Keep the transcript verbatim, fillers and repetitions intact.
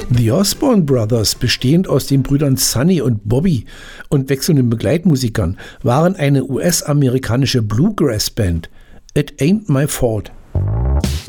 The Osborne Brothers, bestehend aus den Brüdern Sonny und Bobby und wechselnden Begleitmusikern, waren eine U S-amerikanische Bluegrass-Band. It Ain't My Fault.